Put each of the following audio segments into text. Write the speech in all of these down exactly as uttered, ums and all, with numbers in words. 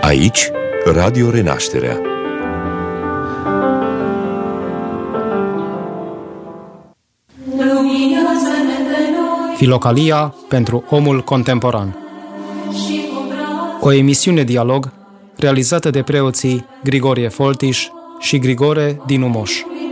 Aici, Radio Renașterea. Filocalia pentru omul contemporan. O emisiune dialog realizată de preoții Grigorie Foltiș și Grigore Dinu Moș.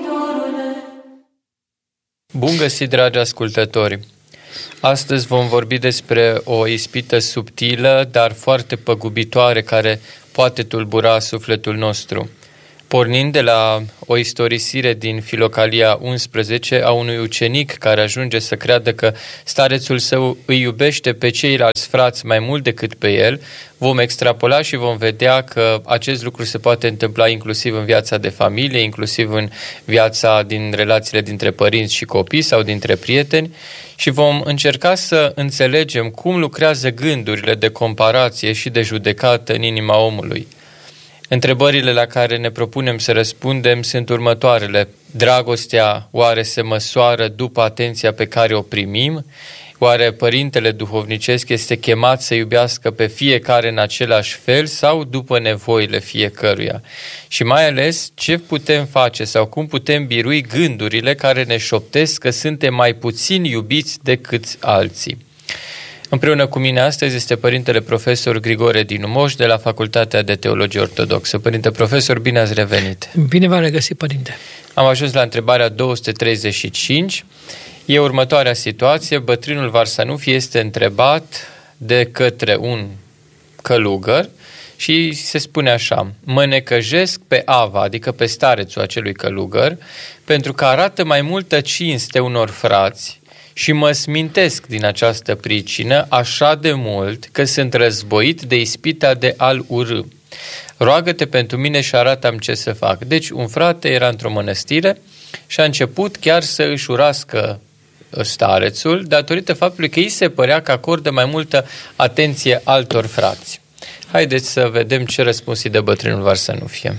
Bun găsit, dragi ascultători! Astăzi vom vorbi despre o ispită subtilă, dar foarte păgubitoare, care poate tulbura sufletul nostru. Pornind de la o istorisire din Filocalia unsprezece a unui ucenic care ajunge să creadă că starețul său îi iubește pe ceilalți frați mai mult decât pe el, vom extrapola și vom vedea că acest lucru se poate întâmpla inclusiv în viața de familie, inclusiv în viața din relațiile dintre părinți și copii sau dintre prieteni, și vom încerca să înțelegem cum lucrează gândurile de comparație și de judecată în inima omului. Întrebările la care ne propunem să răspundem sunt următoarele. Dragostea oare se măsoară după atenția pe care o primim? Oare părintele duhovnicesc este chemat să iubească pe fiecare în același fel sau după nevoile fiecăruia? Și mai ales, ce putem face sau cum putem birui gândurile care ne șoptesc că suntem mai puțin iubiți decât alții? Împreună cu mine astăzi este părintele profesor Grigore Dinu Moș de la Facultatea de Teologie Ortodoxă. Părinte profesor, bine ați revenit! Bine v-am regăsit, părinte! Am ajuns la întrebarea două sute treizeci și cinci. E următoarea situație. Bătrânul Varsanufie este întrebat de către un călugăr și se spune așa: mă necăjesc pe Ava, adică pe starețul acelui călugăr, pentru că arată mai multă cinste unor frați și mă smintesc din această pricină așa de mult că sunt războit de ispita de a-l urâ. Roagă-te pentru mine și arată-mi ce să fac. Deci un frate era într-o mănăstire și a început chiar să își urască starețul datorită faptului că îi se părea că acordă mai multă atenție altor frați. Haideți să vedem ce răspuns îi dă bătrânul Varsanufie.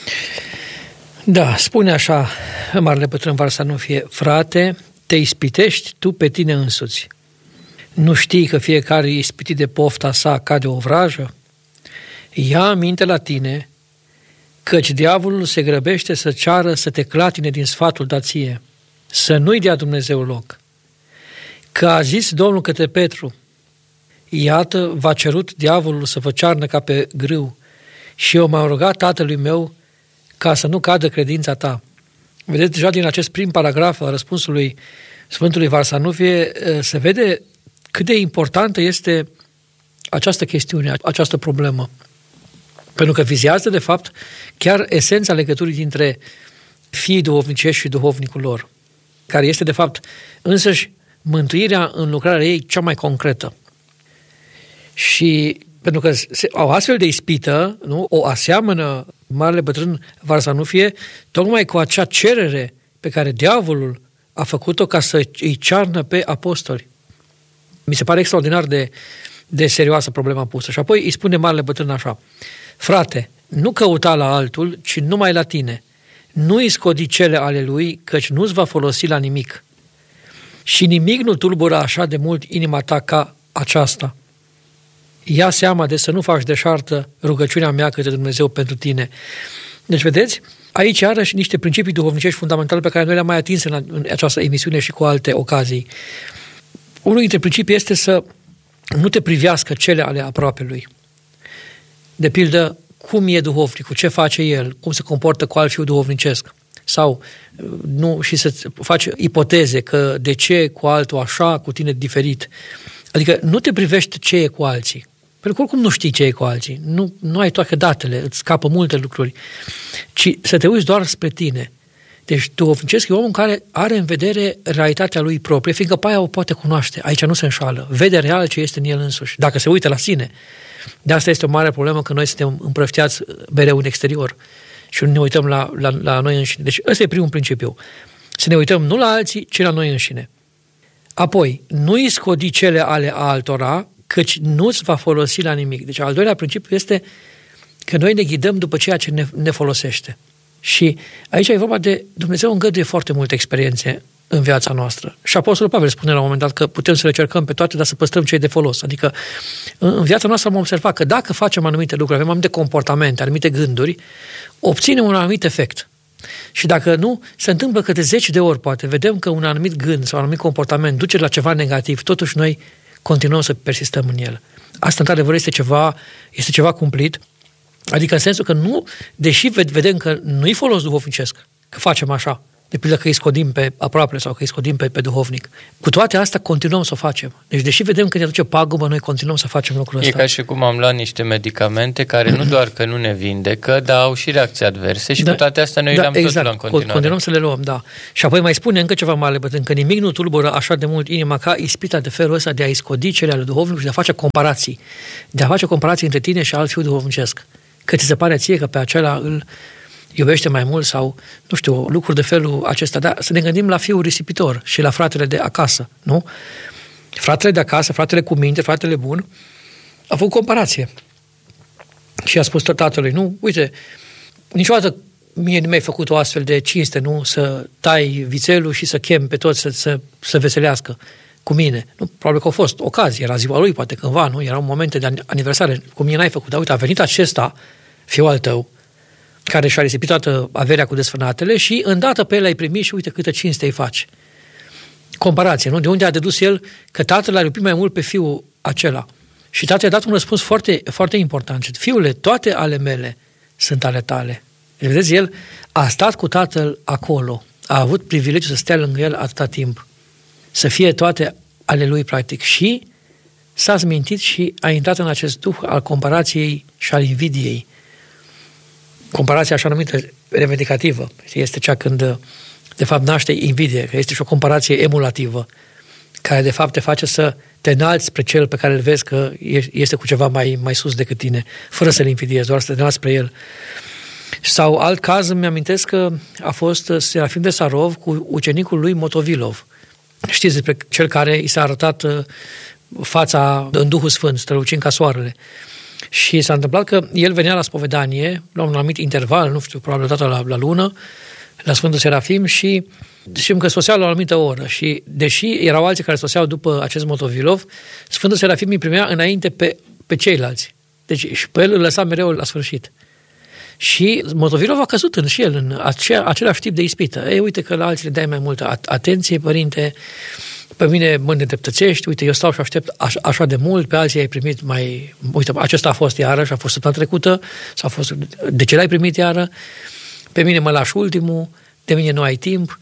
Da, spune așa marele bătrân Varsanufie: frate, te ispitești tu pe tine însuți. Nu știi că fiecare ispitit de pofta sa cade o vrajă? Ia aminte la tine, căci diavolul se grăbește să ceară să te clatine din sfatul dație, să nu-i dea Dumnezeu loc. Că a zis Domnul către Petru: iată, v-a cerut diavolul să vă cearnă ca pe grâu, și eu m-am rugat tatălui meu ca să nu cadă credința ta. Vedeți, deja din acest prim paragraf al răspunsului Sfântului Varsanufie se vede cât de importantă este această chestiune, această problemă. Pentru că vizează, de fapt, chiar esența legăturii dintre fiii duhovnicești și duhovnicul lor, care este, de fapt, însăși mântuirea în lucrarea ei cea mai concretă. Și pentru că o astfel de ispită, nu, o aseamănă marele bătrân Varsanufie tocmai cu acea cerere pe care diavolul a făcut-o ca să îi cearnă pe apostoli. Mi se pare extraordinar de, de serioasă problema pusă. Și apoi îi spune marele bătrân așa: frate, nu căuta la altul, ci numai la tine. Nu-i scodi cele ale lui, căci nu-ți va folosi la nimic. Și nimic nu tulbură așa de mult inima ta ca aceasta. Ia seama de să nu faci deșartă rugăciunea mea către Dumnezeu pentru tine. Deci, vedeți, aici iarăși niște principii duhovnicești fundamentale pe care noi le-am mai atins în, în această emisiune și cu alte ocazii. Unul dintre principii este să nu te privească cele ale aproapelui. De pildă, cum e duhovnicul, ce face el, cum se comportă cu alt fiu duhovnicesc. Sau, nu, și să faci ipoteze că de ce cu altul așa, cu tine diferit. Adică nu te privești ce e cu alții. Pentru că oricum nu știi ce e cu alții. Nu, nu ai toate datele, îți scapă multe lucruri. Ci să te uiți doar spre tine. Deci duhovnicesc e omul care are în vedere realitatea lui proprie, fiindcă pe aia o poate cunoaște. Aici nu se înșală. Vede real ce este în el însuși. Dacă se uită la sine. De asta este o mare problemă, că noi suntem împrăștiați mereu în exterior și nu ne uităm la, la, la noi înșine. Deci ăsta e primul principiu. Să ne uităm nu la alții, ci la noi înșine. Apoi, nu-i scodi cele ale altora, căci nu-ți va folosi la nimic. Deci al doilea principiu este că noi ne ghidăm după ceea ce ne, ne folosește. Și aici e vorba de Dumnezeu îngăduie foarte multe experiențe în viața noastră. Și Apostolul Pavel spune la un moment dat că putem să le cercăm pe toate, dar să păstrăm ce e de folos. Adică în viața noastră am observat că dacă facem anumite lucruri, avem anumite comportamente, anumite gânduri, obținem un anumit efect. Și dacă nu, se întâmplă că de zeci de ori poate vedem că un anumit gând sau un anumit comportament duce la ceva negativ, totuși noi continuăm să persistăm în el. Asta, într-adevăr, este ceva, este ceva cumplit, adică în sensul că nu, deși vedem că nu-i folos duhovnicesc, că facem așa, de pildă că îi scodim pe aproapele sau că îi scodim pe, pe duhovnic. Cu toate astea continuăm să o facem. Deci deși vedem că ne aduce pagubă, noi continuăm să facem lucrul ăsta. E ca și cum am luat niște medicamente care nu doar că nu ne vindecă, dar au și reacții adverse și da, cu toate astea noi da, le-am exact, tot luat în continuare. Continuăm să le luăm, da. Și apoi mai spune încă ceva mare, bătrân, că nimic nu tulbură așa de mult inima ca ispita de felul ăsta de a-i scodi cele ale duhovnicului și de a face comparații. De a face comparații între tine și alt fiu duhovnicesc. Că ți se pare ție că pe acela îl iubește mai mult sau, nu știu, lucruri de felul acesta, dar să ne gândim la fiul risipitor și la fratele de acasă, nu? Fratele de acasă, fratele cu minte, fratele bun, a făcut comparație. Și a spus tatălui, nu, uite, niciodată mie nu mi-ai făcut o astfel de cinste, nu? Să tai vițelul și să chem pe toți să, să, să veselească cu mine. Nu, probabil că a fost ocazie, era ziua lui, poate cândva, nu? Erau momente de aniversare, cu mine n-ai făcut, dar uite, a venit acesta, fiul al tău, care și-a risipit toată averea cu desfrânatele și îndată pe el ai primit și uite câtă cinste îi faci. Comparație, nu? De unde a dedus el că tatăl a iubit mai mult pe fiul acela. Și tatăl a dat un răspuns foarte, foarte important. Fiule, toate ale mele sunt ale tale. Deci, vedeți, el a stat cu tatăl acolo, a avut privilegiul să stea lângă el atâta timp, să fie toate ale lui, practic, și s-a zmintit și a intrat în acest duh al comparației și al invidiei. Comparația așa numită reivindicativă este cea când, de fapt, naște invidie, că este și o comparație emulativă, care, de fapt, te face să te înalți spre cel pe care îl vezi că este cu ceva mai, mai sus decât tine, fără să-l invidiezi, doar să te înalți spre el. Sau alt caz, îmi amintesc că a fost Serafim de Sarov cu ucenicul lui Motovilov. Știți despre cel care i s-a arătat fața în Duhul Sfânt, strălucind ca soarele. Și s-a întâmplat că el venea la spovedanie, la un anumit interval, nu știu, probabil o dată la, la lună, la Sfântul Serafim și știm că soseau la o anumită oră și deși erau alții care soseau după acest Motovilov, Sfântul Serafim îi primea înainte pe, pe ceilalți. Deci și pe el îl lăsa mereu la sfârșit. Și Motovilov a căzut în și el în acea, același tip de ispită. Ei, uite că la alții le dai mai multă atenție, părinte, pe mine mă nedreptățești, uite, eu stau și aștept așa, așa de mult, pe alții ai primit mai... Uite, acesta a fost iară și a fost săptămâna trecută, sau a fost... De ce l-ai primit iară? Pe mine mă lași ultimul, de mine nu ai timp.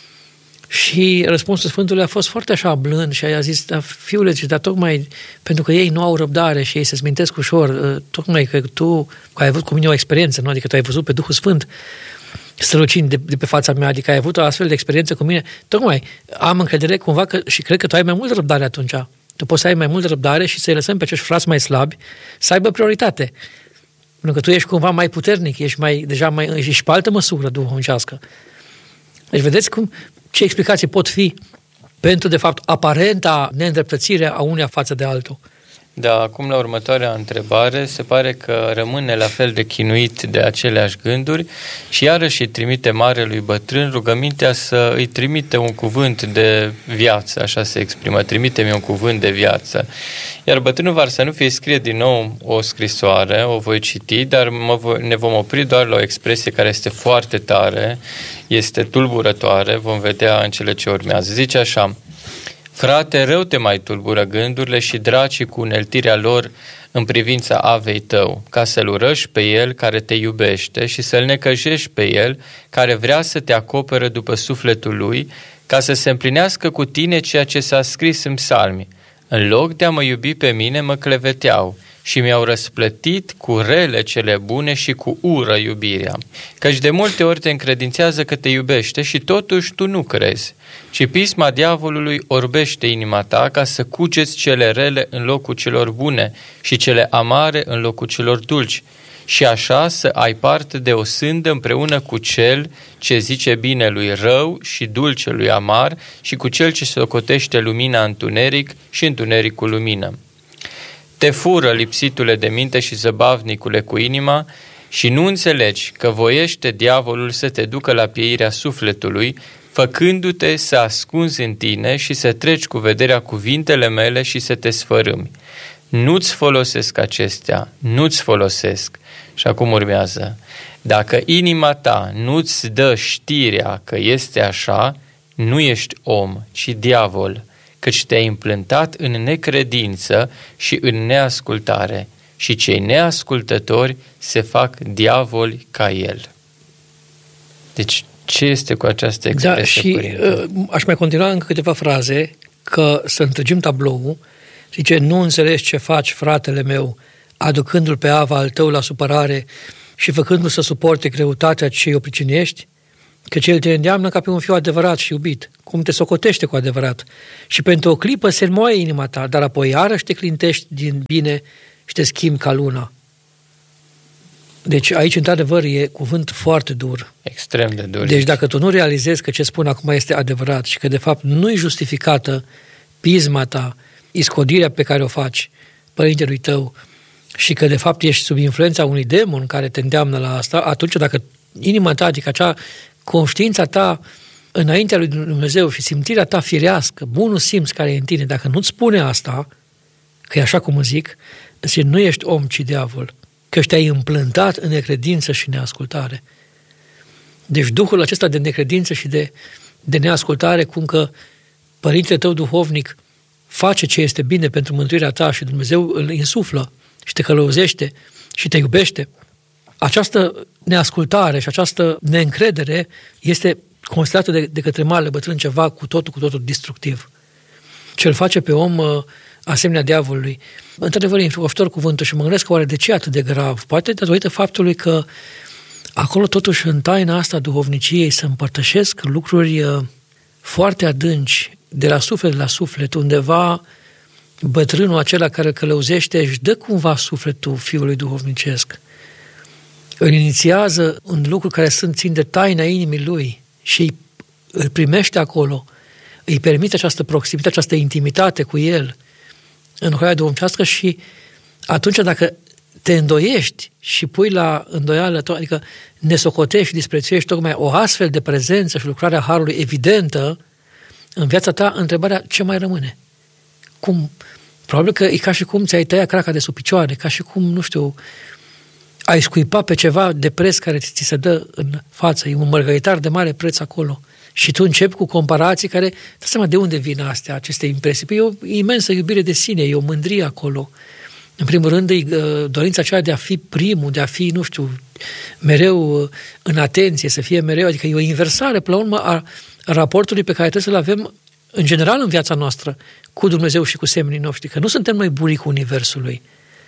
Și răspunsul Sfântului a fost foarte așa blând și a zis, da, fiule, dar tocmai pentru că ei nu au răbdare și ei se smintesc ușor, tocmai că tu că ai avut cu mine o experiență, nu? Adică tu ai văzut pe Duhul Sfânt strălucind de, de pe fața mea, adică ai avut o astfel de experiență cu mine, tocmai am încredere cumva că, și cred că tu ai mai multă răbdare atunci. Tu poți să ai mai multă răbdare și să-i lăsăm pe acești frați mai slabi să aibă prioritate. Pentru că tu ești cumva mai puternic, ești mai, deja mai, ești pe altă măsură duhovnicească. Deci vedeți cum, ce explicații pot fi pentru, de fapt, aparenta neîndreptățire a uneia față de altul. Da, acum la următoarea întrebare, se pare că rămâne la fel de chinuit de aceleași gânduri și iarăși îi trimite marelui bătrân rugămintea să îi trimite un cuvânt de viață, așa se exprimă, trimite-mi un cuvânt de viață. Iar bătrânul Varsanufie scrie din nou o scrisoare, o voi citi, dar mă voi, ne vom opri doar la o expresie care este foarte tare, este tulburătoare, vom vedea în cele ce urmează. Zice așa: frate, rău te mai tulbură gândurile și dracii cu uneltirea lor în privința avei tău, ca să-l urăși pe el care te iubește și să-l necăjești pe el care vrea să te acopere după sufletul lui, ca să se împlinească cu tine ceea ce s-a scris în psalmi. În loc de a mă iubi pe mine, mă cleveteau și mi-au răsplătit cu rele cele bune și cu ură iubirea. Căci de multe ori te încredințează că te iubește și totuși tu nu crezi, ci pisma diavolului orbește inima ta ca să cugeți cele rele în locul celor bune și cele amare în locul celor dulci, și așa să ai parte de o sândă împreună cu cel ce zice bine lui rău și dulce lui amar și cu cel ce socotește lumina întuneric și întunericul lumină. Te fură, lipsitule de minte și zăbavnicule cu inima, și nu înțelegi că voiește diavolul să te ducă la pieirea sufletului, făcându-te să ascunzi în tine și să treci cu vederea cuvintele mele și să te sfărâmi. Nu-ți folosesc acestea, nu-ți folosesc. Și acum urmează. Dacă inima ta nu-ți dă știrea că este așa, nu ești om, ci diavol, căci te-ai împlântat în necredință și în neascultare, și cei neascultători se fac diavoli ca el. Deci, ce este cu această expresie, Da, și Părinte? aș mai continua încă câteva fraze, că să întregim tabloul. Zice, nu înțelegi ce faci, fratele meu, aducându-l pe Ava al tău la supărare și făcându-l să suporte greutatea ce o pricinuiești? Căci el te îndeamnă ca pe un fiu adevărat și iubit, cum te socotește cu adevărat. Și pentru o clipă se înmoaie inima ta, dar apoi iarăși te clintești din bine și te schimbi ca luna. Deci aici, într-adevăr, e cuvânt foarte dur. Extrem de dur. Deci dacă tu nu realizezi că ce spun acum este adevărat și că de fapt nu e justificată pisma ta, iscodirea pe care o faci părintelui tău și că de fapt ești sub influența unui demon care te îndeamnă la asta, atunci dacă inima ta, adică acea conștiința ta înaintea lui Dumnezeu și simțirea ta firească, bunul simț care e în tine, dacă nu-ți spune asta, că e așa cum zic, înseamnă nu ești om, ci diavol, că te-ai împlântat în necredință și neascultare. Deci Duhul acesta de necredință și de, de neascultare, cum că părintele tău duhovnic face ce este bine pentru mântuirea ta și Dumnezeu îl insuflă și te călăuzește și te iubește, această neascultare și această neîncredere este considerată de, de către marele bătrân ceva cu totul, cu totul destructiv. Ce îl face pe om asemenea diavolului. Într-adevăr, e înfricoșător cuvântul și mă gândesc că oare de ce e atât de grav? Poate datorită faptului că acolo totuși în taina asta duhovniciei se împărtășesc lucruri foarte adânci, de la suflet la suflet, undeva bătrânul acela care îl călăuzește își dă cumva sufletul fiului duhovnicesc. Îl inițiază în lucruri care sunt țin de taina inimii lui și îl primește acolo, îi permite această proximitate, această intimitate cu el în hoia duhovnicească și atunci dacă te îndoiești și pui la îndoială, adică nesocotești și disprețuiești tocmai o astfel de prezență și lucrarea Harului evidentă în viața ta, întrebarea ce mai rămâne? Cum? Probabil că e ca și cum ți-ai tăia craca de sub picioare, ca și cum, nu știu, ai scuipa pe ceva de preț care ți se dă în față, e un mărgăritar de mare preț acolo. Și tu începi cu comparații care, dă seama de unde vin astea, aceste impresii. Păi e o imensă iubire de sine, e o mândrie acolo. În primul rând, e dorința aceea de a fi primul, de a fi, nu știu, mereu în atenție, să fie mereu, adică e o inversare, până la urmă, a raportului pe care trebuie să-l avem în general în viața noastră cu Dumnezeu și cu semenii noștri, că nu suntem noi bunicul Universului.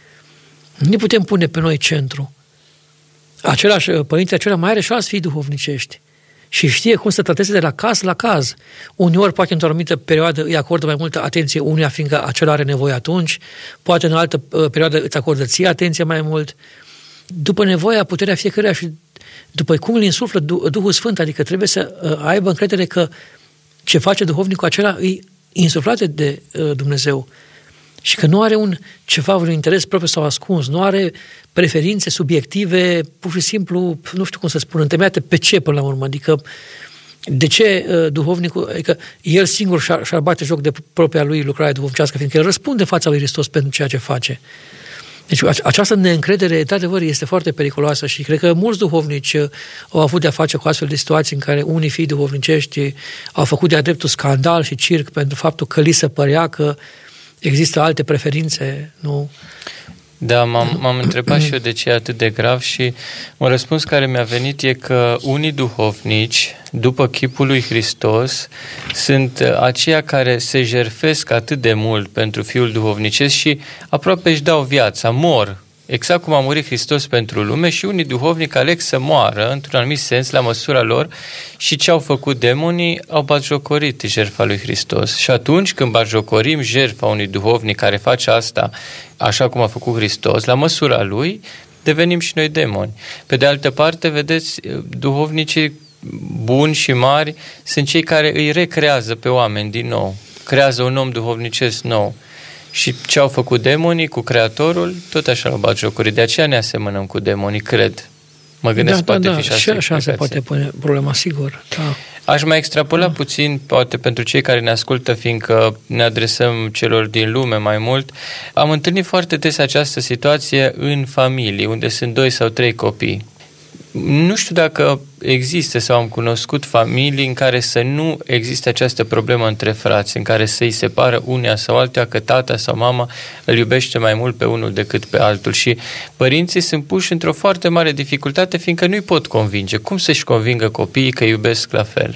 Nu ne putem pune pe noi centru. Același părinte, acela mai are și alți fii duhovnicești și știe cum să trateze de la caz la caz. Uneori, poate într-o anumită perioadă îi acordă mai multă atenție unuia, fiindcă acela are nevoie atunci, poate în altă perioadă îți acordă ție atenție mai mult. După nevoia, puterea fiecăruia și după cum îl insuflă Duhul Sfânt, adică trebuie să aibă încredere că ce face duhovnicul acela e insuflat de Dumnezeu și că nu are un ceva, un interes propriu sau ascuns, nu are preferințe subiective, pur și simplu, nu știu cum să spun, întemeiate pe ce până la urmă, adică de ce uh, duhovnicul, adică el singur și-ar, și-ar bate joc de propria lui lucrare duhovnicească, fiindcă el răspunde fața lui Hristos pentru ceea ce face. Deci această neîncredere, de adevăr, este foarte periculoasă și cred că mulți duhovnici au avut de-a face cu astfel de situații în care unii fii duhovnicești au făcut de-a dreptul scandal și circ pentru faptul că li se părea că există alte preferințe, nu? Da, m-am, m-am întrebat și eu de ce e atât de grav și un răspuns care mi-a venit e că unii duhovnici, după chipul lui Hristos, sunt aceia care se jertfesc atât de mult pentru Fiul duhovnicesc și aproape își dau viața, mor, exact cum a murit Hristos pentru lume și unii duhovnici aleg să moară, într-un anumit sens, la măsura lor și ce au făcut demonii, au batjocorit jertfa lui Hristos. Și atunci când batjocorim jertfa unui duhovnic care face asta așa cum a făcut Hristos, la măsura lui, devenim și noi demoni. Pe de altă parte, vedeți, duhovnicii buni și mari sunt cei care îi recrează pe oameni din nou, creează un om duhovnicesc nou. Și ce au făcut demonii cu Creatorul, tot așa l-au batjocorit. De aceea ne asemănăm cu demonii, cred. Mă gândesc, da, poate da, fi și da, și așa se poate pune problema, sigur. Da. Aș mai extrapola mm. puțin, poate pentru cei care ne ascultă, fiindcă ne adresăm celor din lume mai mult. Am întâlnit foarte des această situație în familii, unde sunt doi sau trei copii. Nu știu dacă există sau am cunoscut familii în care să nu existe această problemă între frați, în care să-i separă unea sau altea, că tata sau mama îl iubește mai mult pe unul decât pe altul. Și părinții sunt puși într-o foarte mare dificultate, fiindcă nu-i pot convinge. Cum să-și convingă copiii că iubesc la fel?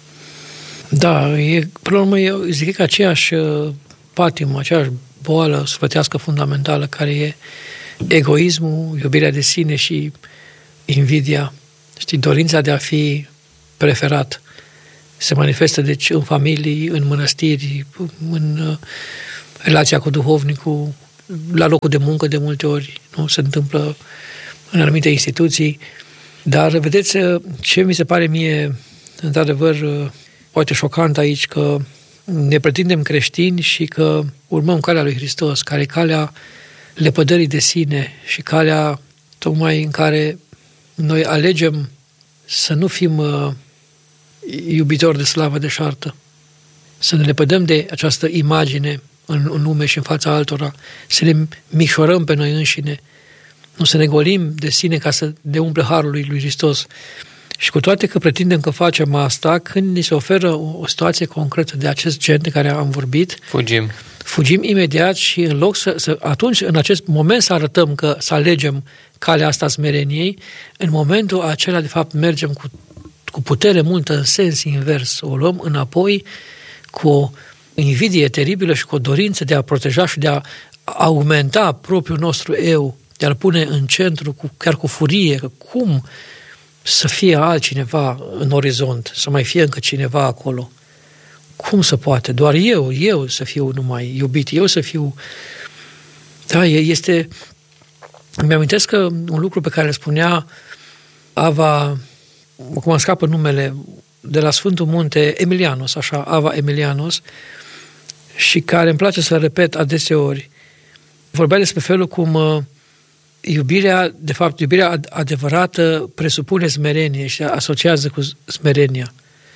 Da, e, până la urmă, eu zic că aceeași patimă, aceeași boală sufletească fundamentală, care e egoismul, iubirea de sine și invidia, știi, dorința de a fi preferat. Se manifestă, deci, în familii, în mănăstiri, în uh, relația cu duhovnicul, la locul de muncă de multe ori, nu se întâmplă în anumite instituții. Dar, vedeți, ce mi se pare mie, într-adevăr, uh, poate șocant aici, că ne pretindem creștini și că urmăm calea lui Hristos, care e calea lepădării de sine și calea tocmai în care noi alegem să nu fim uh, iubitori de slavă deșartă, să ne lepădăm de această imagine în, în lume și în fața altora, să ne micșorăm pe noi înșine, nu să ne golim de sine ca să ne umple harul lui, lui Hristos. Și cu toate că pretindem că facem asta, când ni se oferă o, o situație concretă de acest gen de care am vorbit, fugim. Fugim imediat și în loc să, să atunci, în acest moment, să arătăm că să alegem calea asta smereniei, în momentul acela, de fapt, mergem cu, cu putere multă în sens invers. O luăm înapoi cu o invidie teribilă și cu o dorință de a proteja și de a augmenta propriul nostru eu, de a-l pune în centru, cu, chiar cu furie, că cum să fie altcineva în orizont, să mai fie încă cineva acolo. Cum se poate? Doar eu, eu să fiu numai iubit, eu să fiu... Da, este... Îmi amintesc că un lucru pe care le spunea Ava, acum îmi scapă numele, de la Sfântul Munte, Emilianos, așa, Ava Emilianos, și care îmi place să-l repet adeseori. Vorbea despre felul cum iubirea, de fapt, iubirea adevărată presupune smerenie și asociază cu smerenia.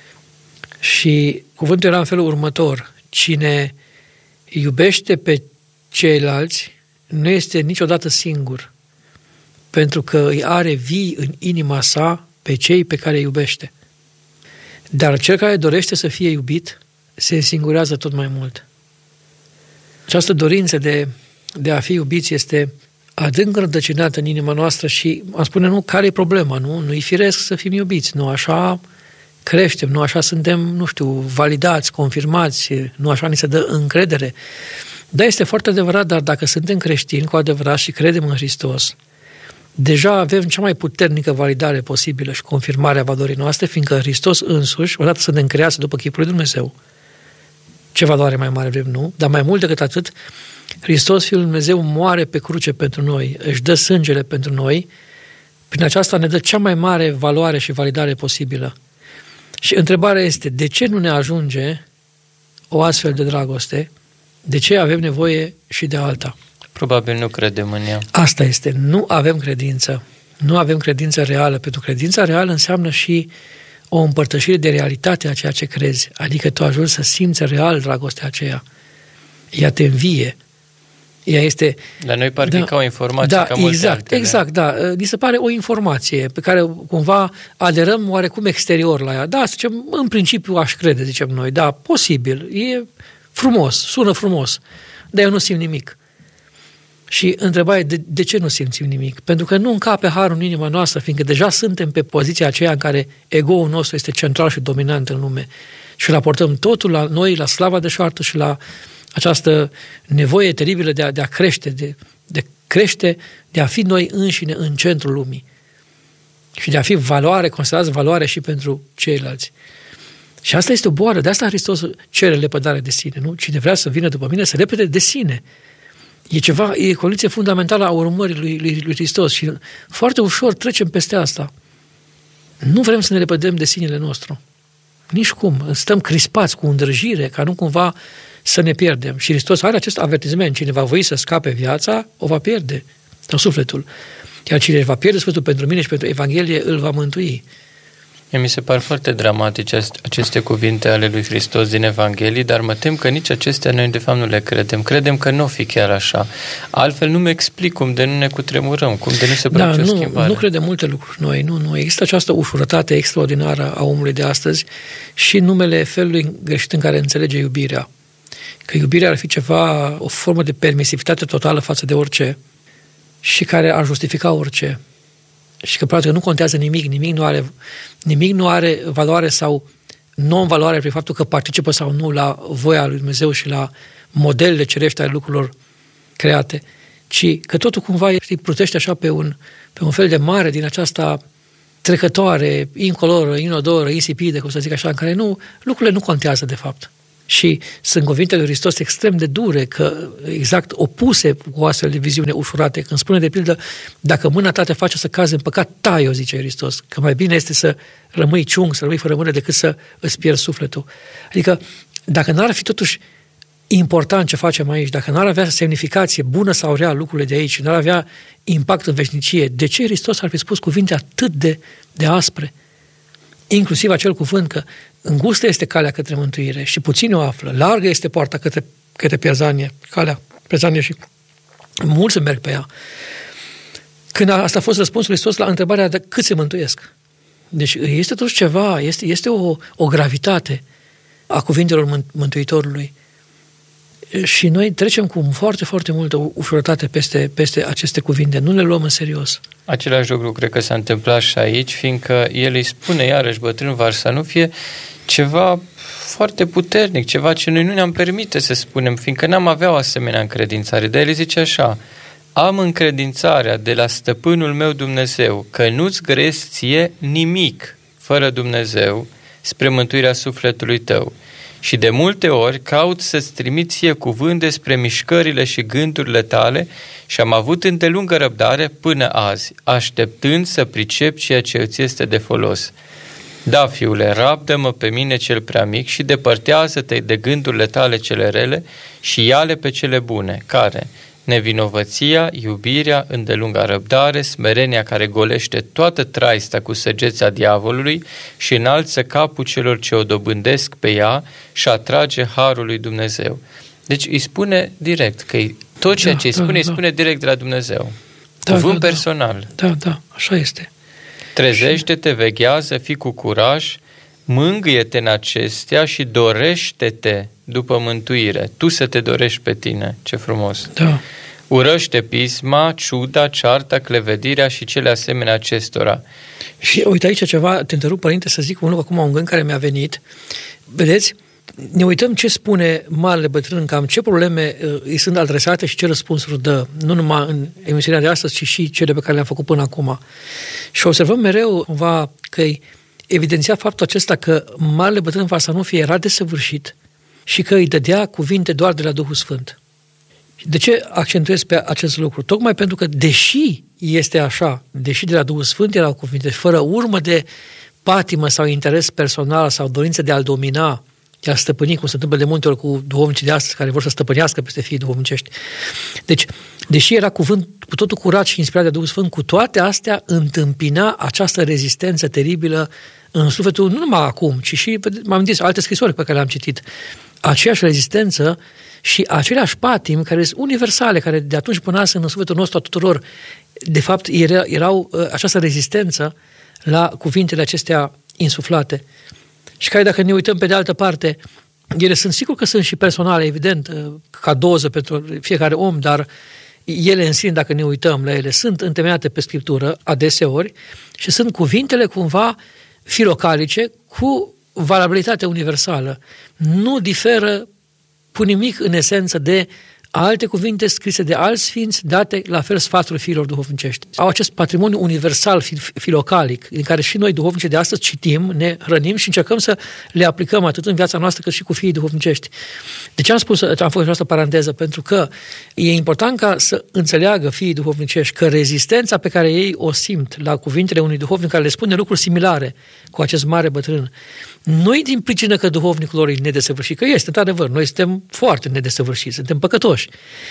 Și cuvântul era în felul următor: cine iubește pe ceilalți nu este niciodată singur, pentru că îi are vii în inima sa pe cei pe care îi iubește. Dar cel care dorește să fie iubit se însingurează tot mai mult. Această dorință de, de a fi iubiți este adânc rădăcinată în inima noastră și am spune, nu, care e problema, nu? Nu-i firesc să fim iubiți, nu așa creștem, nu așa suntem, nu știu, validați, confirmați, nu așa ni se dă încredere. Da, este foarte adevărat, dar dacă suntem creștini cu adevărat și credem în Hristos, deja avem cea mai puternică validare posibilă și confirmarea valorii noastre, fiindcă Hristos însuși, odată să ne încrească după chipul lui Dumnezeu, ce valoare mai mare vrem, nu? Dar mai mult decât atât, Hristos, Fiul lui Dumnezeu, moare pe cruce pentru noi, își dă sângele pentru noi, prin aceasta ne dă cea mai mare valoare și validare posibilă. Și întrebarea este, de ce nu ne ajunge o astfel de dragoste? De ce avem nevoie și de alta? Probabil nu credem în ea. Asta este, nu avem credință. Nu avem credință reală, pentru că credința reală înseamnă și o împărtășire de realitate a ceea ce crezi. Adică tu ajungi să simți real dragostea aceea. Ea te învie. Ea este... La noi parcă da, ca o informație, da, ca multe exact, altele. exact, da. Ni se pare o informație pe care cumva aderăm oarecum exterior la ea. Da, zicem, în principiu aș crede, zicem noi. Da, posibil. E frumos, sună frumos. Dar eu nu simt nimic. Și întrebarea e, de, de ce nu simțim nimic? Pentru că nu încape harul în inima noastră, fiindcă deja suntem pe poziția aceea în care ego-ul nostru este central și dominant în lume. Și raportăm totul la noi, la slava deșartă și la această nevoie teribilă de a, de a crește, de, de crește, de a fi noi înșine în centrul lumii. Și de a fi valoare, considerați valoare și pentru ceilalți. Și asta este o boală, de asta Hristos cere lepădare de sine, nu? Cine vrea să vină după mine, să lepede de sine. E ceva, e condiție fundamentală a urmării lui, lui, lui Hristos și foarte ușor trecem peste asta. Nu vrem să ne lepădăm de sinele nostru. Nici cum. Stăm crispați cu îndrăjire, ca nu cumva să ne pierdem. Și Hristos are acest avertizment. Cine va voi să scape viața, o va pierde. Sau sufletul. Iar cine va pierde sufletul pentru mine și pentru Evanghelie, îl va mântui. Mi se par foarte dramatice aceste cuvinte ale lui Hristos din Evanghelii, dar mă tem că nici acestea noi de fapt nu le credem. Credem că nu o fi chiar așa. Altfel nu-mi explic cum de nu ne cutremurăm, cum de nu se produce da, o nu, schimbare. Nu credem multe lucruri noi. Nu, nu. Există această ușurătate extraordinară a omului de astăzi și numele felului greșit în care înțelege iubirea. Că iubirea ar fi ceva, o formă de permisivitate totală față de orice și care ar justifica orice. Și că practic nu contează nimic, nimic nu are, nimic nu are valoare sau non-valoare prin faptul că participă sau nu la voia lui Dumnezeu și la modelele cerești ale lucrurilor create, ci că totul cumva îi plutește așa pe un, pe un fel de mare din aceasta trecătoare, incoloră, inodoră, insipidă, cum să zic așa, în care nu, lucrurile nu contează de fapt. Și sunt cuvintele lui Hristos extrem de dure, că exact opuse cu o astfel de viziune ușurate. Când spune de pildă, dacă mâna ta te face să cazi în păcat, tai-o, zice Hristos, că mai bine este să rămâi ciung, să rămâi fără mână, decât să îți pierzi sufletul. Adică, dacă n-ar fi totuși important ce facem aici, dacă n-ar avea semnificație bună sau rea lucrurile de aici, n-ar avea impact în veșnicie, de ce Hristos ar fi spus cuvinte atât de, de aspre? Inclusiv acel cuvânt că îngustă este calea către mântuire și puțini o află, largă este poarta către, către pierzanie, calea pierzanie și mulți merg pe ea. Când a, asta a fost răspunsul Hristos la întrebarea de cât se mântuiesc. Deci este totuși ceva, este, este o, o gravitate a cuvintelor Mântuitorului. Și noi trecem cu foarte, foarte multă ușurătate peste, peste aceste cuvinte. Nu le luăm în serios. Același lucru cred că s-a întâmplat și aici, fiindcă el îi spune iarăși bătrân Varsanufie ceva foarte puternic, ceva ce noi nu ne-am permite să spunem, fiindcă n-am avea o asemenea încredințare. Dar el zice așa: am încredințarea de la stăpânul meu Dumnezeu că nu-ți grăiesc ție nimic fără Dumnezeu spre mântuirea sufletului tău. Și de multe ori caut să-ți trimit ție cuvânt despre mișcările și gândurile tale și am avut îndelungă răbdare până azi, așteptând să pricep ceea ce îți este de folos. Da, fiule, rabdă-mă pe mine cel prea mic și depărtează-te de gândurile tale cele rele și ia-le pe cele bune, care... nevinovăția, iubirea, îndelunga răbdare, smerenia care golește toată traista cu săgeța diavolului și înalță capul celor ce o dobândesc pe ea și atrage harul lui Dumnezeu. Deci îi spune direct, că tot ceea da, ce îi spune, da, îi da. spune direct de la Dumnezeu. Da, Cuvânt da, personal. Da, da, așa este. Trezește-te, veghează, fii cu curaj, mângâie-te în acestea și dorește-te după mântuire. Tu să te dorești pe tine. Ce frumos! Da. Urăște pisma, ciuda, cearta, clevedirea și cele asemenea acestora. Și uite aici ceva, te întrerup, părinte, să zic un lucru acum, un gând care mi-a venit. Vedeți? Ne uităm ce spune marele bătrân, cam ce probleme uh, îi sunt adresate și ce răspunsuri dă, nu numai în emisiunea de astăzi, ci și cele pe care le-am făcut până acum. Și observăm mereu, cumva, că îi evidenția faptul acesta că marele bătrân Varsanufie era desăvârșit și că îi dădea cuvinte doar de la Duhul Sfânt. De ce accentuez pe acest lucru? Tocmai pentru că, deși este așa, deși de la Duhul Sfânt erau cuvinte, fără urmă de patimă sau interes personal sau dorință de a-l domina, de a stăpâni, cum se întâmplă de multe ori cu duhovnicii de astăzi, care vor să stăpânească peste fiii duhovnicești. Deci, deși era cuvânt cu totul curat și inspirat de Duhul Sfânt, cu toate astea întâmpina această rezistență teribilă în sufletul, nu numai acum, ci și, m-am gândit, alte scrisori pe care le-am citit. Aceeași rezistență și aceleași patimi care sunt universale, care de atunci până azi în sufletul nostru a tuturor, de fapt, era, erau această rezistență la cuvintele acestea insuflate. Și care, dacă ne uităm pe de altă parte, ele sunt, sigur că sunt și personale, evident, ca doză pentru fiecare om, dar ele în sine, dacă ne uităm la ele, sunt întemeiate pe Scriptură, adeseori, și sunt cuvintele cumva filocalice cu valabilitate universală. Nu diferă cu nimic în esență de alte cuvinte scrise de alți sfinți, date la fel sfatului fiilor duhovnicești. Au acest patrimoniu universal filocalic, în care și noi duhovnici de astăzi citim, ne hrănim și încercăm să le aplicăm atât în viața noastră cât și cu fiii duhovnicești. De ce am spus, am făcut această paranteză? Pentru că e important ca să înțeleagă fiii duhovnicești că rezistența pe care ei o simt la cuvintele unui duhovnic care le spune lucruri similare cu acest mare bătrân, nu-i din pricină că duhovnicul lor e nedesăvârșit, că este, într-adevăr, noi suntem foarte nedesăvârșiți, suntem păcătoși,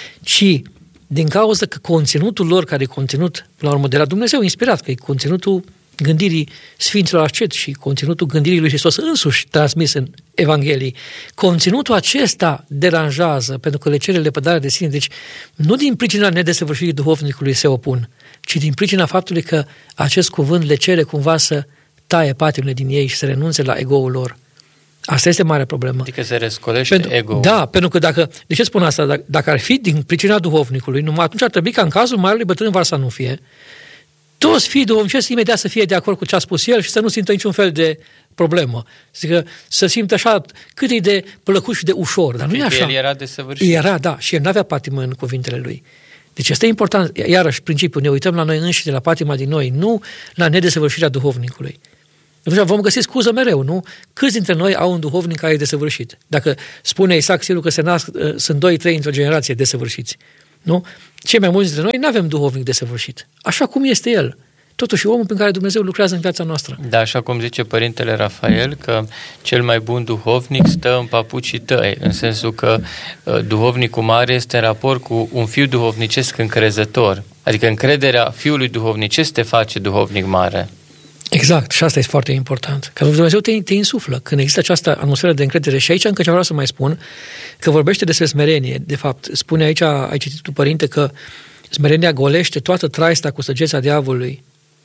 ci din cauza că conținutul lor, care e conținut, la urmă, de la Dumnezeu, inspirat, că e conținutul gândirii Sfinților Asceti și conținutul gândirii lui Hristos însuși transmis în Evanghelii, conținutul acesta deranjează pentru că le cere lepădarea de sine. Deci nu din pricina nedesăvârșirii duhovnicului se opun, ci din pricina faptului că acest cuvânt le cere cumva să taie patimile din ei și să renunțe la ego-ul lor. Asta este mare problemă. Adică se răscolește pentru, ego-ul. Da, pentru că dacă, de ce spun asta? Dacă, dacă ar fi din pricina duhovnicului, numai atunci ar trebui ca în cazul Marelui Bătrân Varsanufie, toți fiii duhovnicești imediat să fie de acord cu ce a spus el și să nu simtă niciun fel de problemă. Zică, să simtă așa cât e de plăcut și de ușor, dar nu e așa. El era desăvârșit. Era, da, și el n-avea patimă în cuvintele lui. Deci este important, iarăși, principiul, ne uităm la noi înșine, de la patima din noi, nu la nedesăvârșirea duhovnicului. Vom găsi scuză mereu, nu? Câți dintre noi au un duhovnic care e desăvârșit? Dacă spune Isaac Siru că se nasc, sunt doi, trei într-o generație desăvârșiți, nu? Cei mai mulți dintre noi nu avem duhovnic desăvârșit. Așa cum este el. Totuși omul prin care Dumnezeu lucrează în viața noastră. Da, așa cum zice Părintele Rafael, că cel mai bun duhovnic stă în papucii tăi, în sensul că uh, duhovnicul mare este în raport cu un fiu duhovnicesc încrezător. Adică încrederea fiului duhovnicesc te face duhovnic mare. Exact, și asta este foarte important. Că Dumnezeu te, te insuflă. Când există această atmosferă de încredere, și aici încă ce vreau să mai spun, că vorbește despre smerenie. De fapt, spune aici, ai citit tu, Părinte, că smerenia golește toată traista cu săgeța diavolului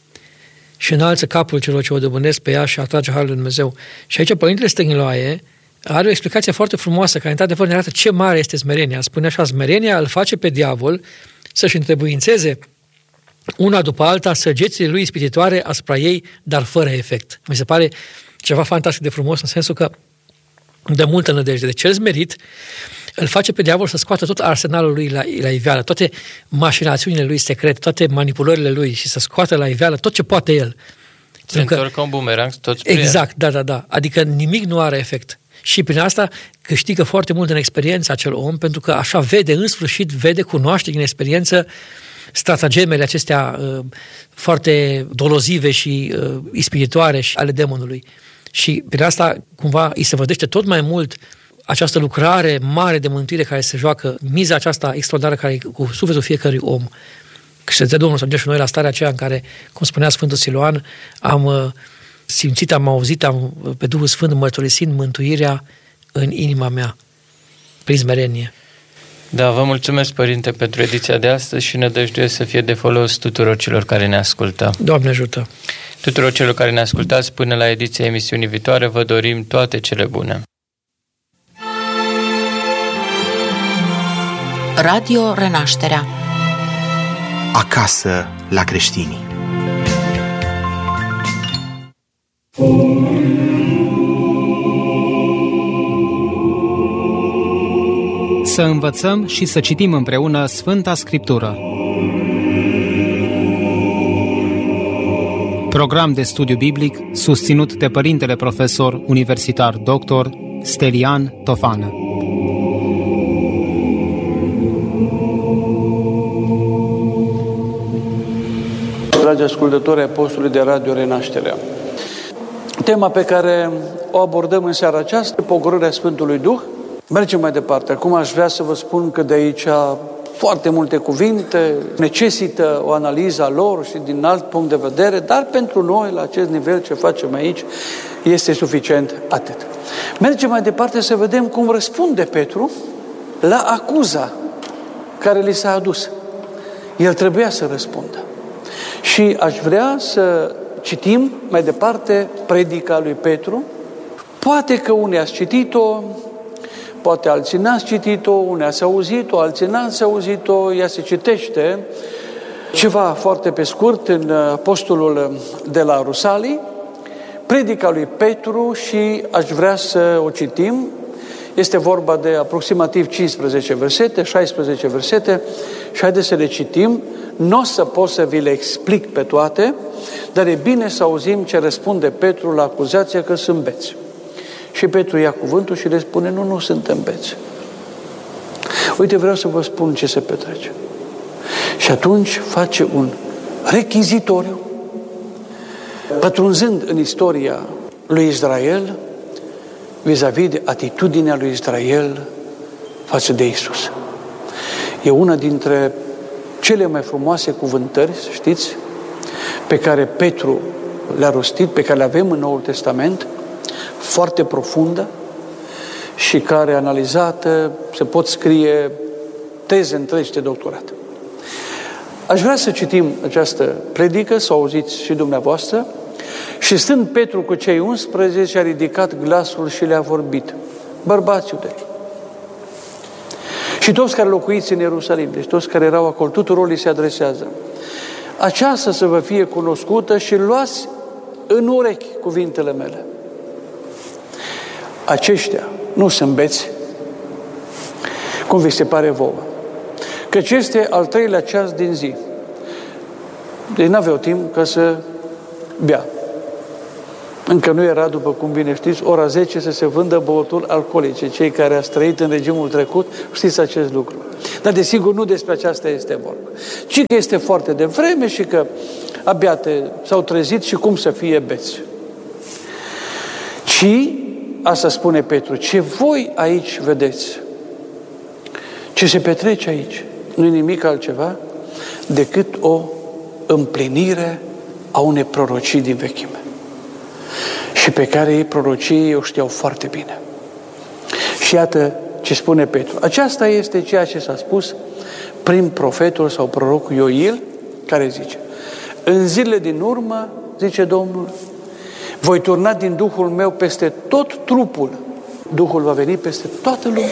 și înalță capul celor ce o dobândesc pe ea și atrage harul lui Dumnezeu. Și aici Părintele Stăniloae are o explicație foarte frumoasă, care într-adevăr ne arată ce mare este smerenia. Spune așa, smerenia îl face pe diavol să-și întrebuințeze una după alta săgețile lui ispititoare asupra ei, dar fără efect. Mi se pare ceva fantastic de frumos, în sensul că de multă nădejde. De cel smerit îl face pe diavol să scoată tot arsenalul lui la, la iveală, toate mașinațiunile lui secrete, toate manipulările lui și să scoată la iveală tot ce poate el. Se întorcă un bumerang tot spre Exact, da, da, da. Adică nimic nu are efect. Și prin asta câștigă foarte mult în experiență acel om, pentru că așa vede, în sfârșit, vede, cunoaște din experiență stratagemele acestea uh, foarte dolozive și uh, ispititoare și ale demonului. Și prin asta, cumva, îi se vădește tot mai mult această lucrare mare de mântuire care se joacă, miza aceasta extraordinară care e cu sufletul fiecărui om. Că se dă Domnul să ajungem și noi la starea aceea în care, cum spunea Sfântul Siluan, am uh, simțit, am auzit, am, pe Duhul Sfânt mărturisind mântuirea în inima mea, prin smerenie. Da, vă mulțumesc, Părinte, pentru ediția de astăzi și nădăjduiesc să fie de folos tuturor celor care ne ascultă. Doamne ajută! Tuturor celor care ne ascultați până la ediția emisiunii viitoare, vă dorim toate cele bune. Radio Renașterea. Acasă la creștini. Să învățăm și să citim împreună Sfânta Scriptură. Program de studiu biblic susținut de Părintele Profesor Universitar Doctor Stelian Tofană. Dragi ascultători ai postului de Radio Renașterea, tema pe care o abordăm în seara aceasta, pogorârea Sfântului Duh. Mergem mai departe. Acum aș vrea să vă spun că de aici foarte multe cuvinte necesită o analiză a lor și din alt punct de vedere, dar pentru noi, la acest nivel ce facem aici, este suficient atât. Mergem mai departe să vedem cum răspunde Petru la acuza care li s-a adus. El trebuia să răspundă. Și aș vrea să citim mai departe predica lui Petru. Poate că unii ați citit-o, poate alții n-ați citit-o, unii ați auzit-o, alții n-ați auzit-o, ea se citește ceva foarte pe scurt în Apostolul de la Rusalii, predica lui Petru, și aș vrea să o citim. Este vorba de aproximativ cincisprezece versete, șaisprezece versete și haideți să le citim. Nu o să pot să vi le explic pe toate, dar e bine să auzim ce răspunde Petru la acuzația că sunt beți. Și Petru ia cuvântul și le spune, nu, nu suntem beți. Uite, vreau să vă spun ce se petrece. Și atunci face un rechizitoriu, pătrunzând în istoria lui Israel, vis-a-vis de atitudinea lui Israel față de Iisus. E una dintre cele mai frumoase cuvântări, știți, pe care Petru le-a rostit, pe care le avem în Noul Testament, foarte profundă și care, analizată, se pot scrie teze întregi de doctorat. Aș vrea să citim această predică, să o auziți și dumneavoastră. Și stând Petru cu cei unsprezece, a ridicat glasul și le-a vorbit: bărbați iudei și toți care locuiți în Ierusalim, deci toți care erau acolo, tuturor li se adresează: aceasta să vă fie cunoscută și luați în urechi cuvintele mele. Aceștia nu sunt beți, cum vi se pare vouă, căci este al treilea ceas din zi. Deci n-aveau timp ca să bea. Încă nu era, după cum bine știți, ora zece să se vândă băuturi alcoolice. Cei care ați trăit în regimul trecut știți acest lucru. Dar desigur nu despre aceasta este vorba, ci că este foarte devreme și că abia te, s-au trezit și cum să fie beți. Ci, asta spune Petru, ce voi aici vedeți, ce se petrece aici, nu e nimic altceva decât o împlinire a unei prorocii din vechime. Și pe care ei prorocii o știau foarte bine. Și iată ce spune Petru. Aceasta este ceea ce s-a spus prin profetul sau prorocul Ioil, care zice: în zilele din urmă, zice Domnul, voi turna din Duhul meu peste tot trupul. Duhul va veni peste toată lumea.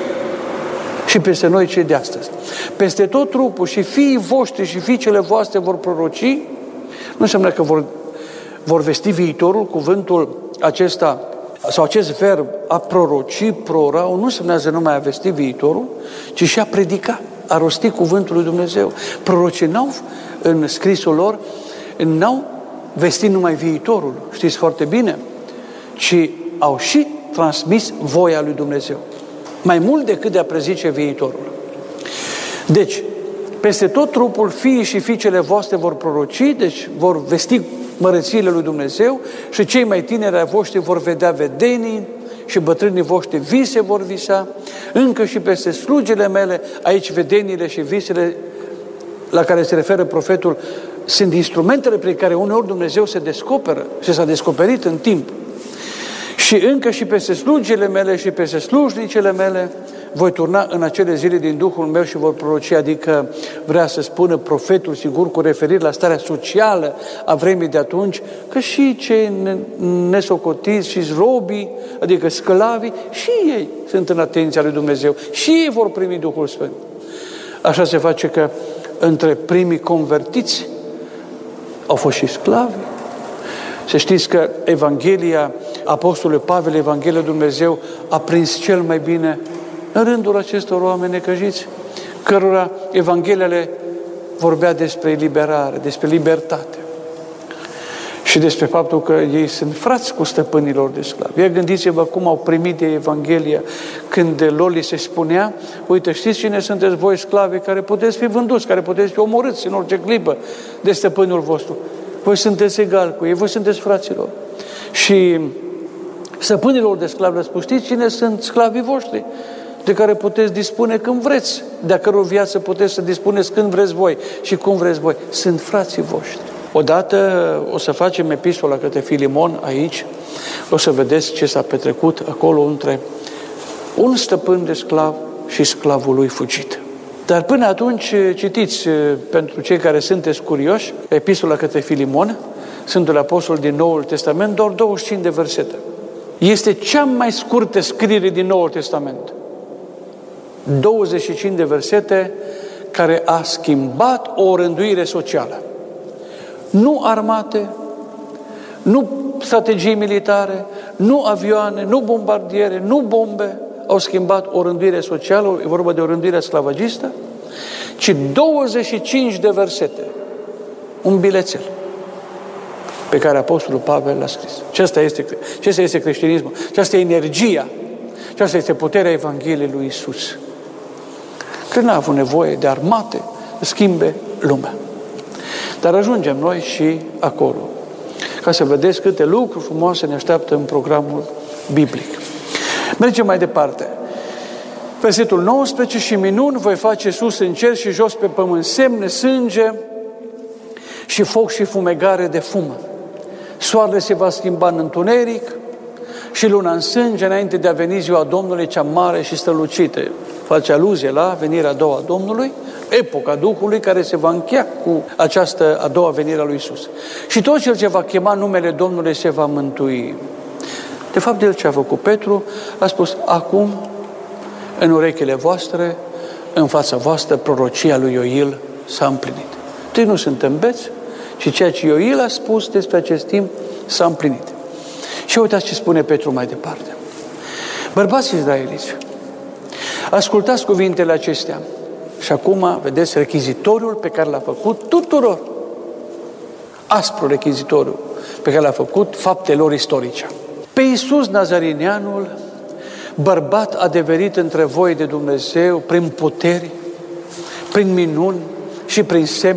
Și peste noi cei de astăzi. Peste tot trupul și fiii voștri și fiicele voastre vor proroci. Nu înseamnă că vor, vor vesti viitorul, cuvântul acesta sau acest verb a proroci, prorau, nu semnează numai a vesti viitorul, ci și a predica, a rosti cuvântul lui Dumnezeu. Prorocii n-au, în scrisul lor, n-au vestit numai viitorul, știți foarte bine, ci au și transmis voia lui Dumnezeu. Mai mult decât de a prezice viitorul. Deci, peste tot trupul, fiii și fiicele voastre vor proroci, deci vor vesti mărețiile lui Dumnezeu, și cei mai tineri ai voștri vor vedea vedenii și bătrânii voștri vise vor visa. Încă și peste slugile mele, aici vedeniile și visele la care se referă profetul sunt instrumentele prin care uneori Dumnezeu se descoperă și s-a descoperit în timp. Și încă și peste slugile mele și peste slujnicele mele voi turna în acele zile din Duhul meu și vor proroci, adică vrea să spună profetul, sigur, cu referire la starea socială a vremii de atunci, că și cei nesocotiți și robii, adică sclavii, și ei sunt în atenția lui Dumnezeu, și ei vor primi Duhul Sfânt. Așa se face că între primii convertiți au fost și sclavi. Să știți că Evanghelia Apostolului Pavel, Evanghelia Dumnezeu, a prins cel mai bine în rândul acestor oameni necăjiți, cărora Evanghelia le vorbea despre eliberare, despre libertate și despre faptul că ei sunt frați cu stăpânilor de sclavi. Ia gândiți-vă cum au primit de Evanghelia când de lor li se spunea: uite, știți cine sunteți voi, sclavi, care puteți fi vânduți, care puteți fi omorâți în orice clipă de stăpânul vostru. Voi sunteți egali cu ei, voi sunteți fraților. Și stăpânilor de sclavi le spus: știți cine sunt sclavii voștri, de care puteți dispune când vreți, de-a căror viață puteți să dispuneți când vreți voi și cum vreți voi. Sunt frații voștri. Odată o să facem epistola către Filimon aici, o să vedeți ce s-a petrecut acolo între un stăpân de sclav și sclavul lui fugit. Dar până atunci citiți, pentru cei care sunteți curioși, epistola către Filimon, Sfântul Apostol din Noul Testament, doar douăzeci și cinci de versete. Este cea mai scurtă scriere din Noul Testament. douăzeci și cinci de versete care a schimbat o rânduire socială. Nu armate, nu strategii militare, nu avioane, nu bombardiere, nu bombe au schimbat o rânduire socială, e vorba de o rânduire sclavagistă, ci douăzeci și cinci de versete, un bilețel pe care Apostolul Pavel l-a scris. Acesta este, acesta este creștinismul, aceasta e energia, aceasta este puterea Evangheliei lui Iisus. Că n-a avut nevoie de armate să schimbe lumea. Dar ajungem noi și acolo, ca să vedeți câte lucruri frumoase ne așteaptă în programul biblic. Mergem mai departe. Versetul nouăsprezece: și minuni voi face sus în cer și jos pe pământ, semne, sânge și foc și fumegare de fum. soarele se va schimba în întuneric și luna în sânge înainte de a veni ziua Domnului cea mare și strălucită. Face aluzie la venirea a doua a Domnului, epoca Duhului care se va încheia cu această a doua venire a lui Iisus. Și tot cel ce va chema numele Domnului se va mântui. De fapt, el ce a făcut Petru, a spus, acum, în urechile voastre, în fața voastră, prorocia lui Ioil s-a împlinit. Deci nu suntem beți, ci ceea ce Ioil a spus despre acest timp s-a împlinit. Și uitați ce spune Petru mai departe. Bărbați izraeliți, ascultați cuvintele acestea. Și acum, vedeți, rechizitoriul pe care l-a făcut tuturor. Aspru rechizitoriul pe care l-a făcut faptelor istorice. Pe Iisus Nazarineanul, bărbat adeverit între voi de Dumnezeu, prin puteri, prin minuni și prin semne,